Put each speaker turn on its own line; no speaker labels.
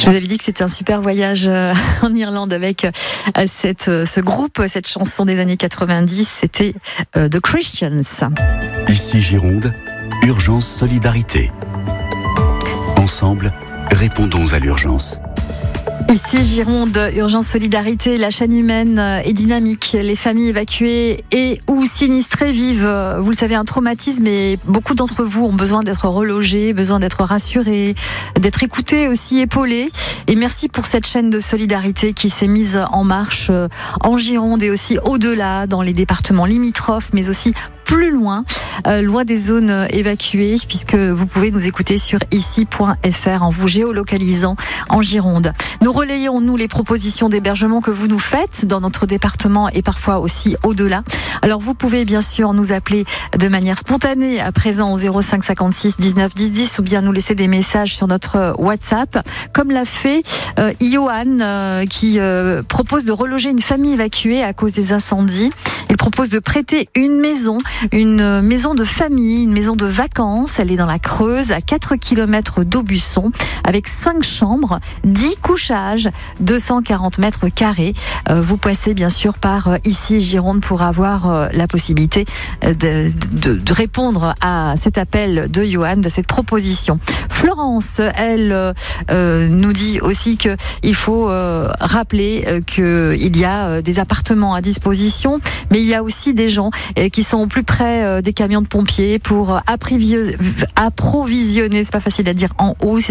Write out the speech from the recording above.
Je vous avais dit que c'était un super voyage en Irlande avec ce groupe, cette chanson des années 90, c'était The Christians.
Ici Gironde, Urgence Solidarité. Ensemble, répondons à l'urgence.
Ici Gironde, Urgence Solidarité, la chaîne humaine est dynamique. Les familles évacuées et ou sinistrées vivent, vous le savez, un traumatisme et beaucoup d'entre vous ont besoin d'être relogés, besoin d'être rassurés, d'être écoutés aussi, épaulés. Et merci pour cette chaîne de solidarité qui s'est mise en marche en Gironde et aussi au-delà, dans les départements limitrophes, mais aussi plus loin, loin des zones évacuées, puisque vous pouvez nous écouter sur ici.fr en vous géolocalisant en Gironde. Nous relayons, nous, les propositions d'hébergement que vous nous faites dans notre département et parfois aussi au-delà. Alors vous pouvez bien sûr nous appeler de manière spontanée à présent au 05 56 19 10 10 ou bien nous laisser des messages sur notre WhatsApp, comme l'a fait Johan qui propose de reloger une famille évacuée à cause des incendies. Il propose de prêter une maison de famille, une maison de vacances. Elle est dans la Creuse, à 4 km d'Aubusson, avec 5 chambres, 10 couchages, 240 mètres carrés. Vous passez bien sûr par ici Gironde pour avoir la possibilité de répondre à cet appel de Johan, de cette proposition. Florence, elle nous dit aussi qu'il faut rappeler qu'il y a des appartements à disposition, mais il y a aussi des gens qui sont plus près des camions de pompiers pour approvisionner, c'est pas facile à dire en haut,